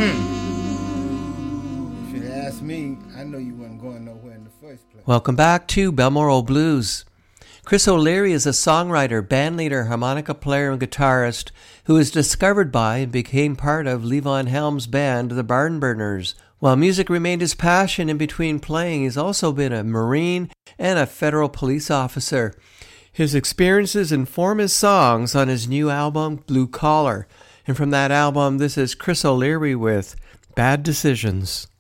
If you ask me, I know you weren't going nowhere in the first place. Welcome back to Balmoral Blues. Chris O'Leary is a songwriter, bandleader, harmonica player, and guitarist who was discovered by and became part of Levon Helm's band, the Barnburners. While music remained his passion in between playing, he's also been a Marine and a federal police officer. His experiences inform his songs on his new album, Blue Collar. And from that album, this is Chris O'Leary with Bad Decisions.